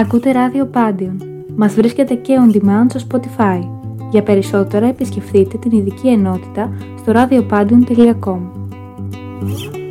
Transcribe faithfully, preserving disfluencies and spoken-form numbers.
Ακούτε ράδιο Πάντιον. Μας βρίσκεται και on demand στο Spotify. Για περισσότερα επισκεφτείτε την ειδική ενότητα στο ραδιοπάντιον τελεία κομ.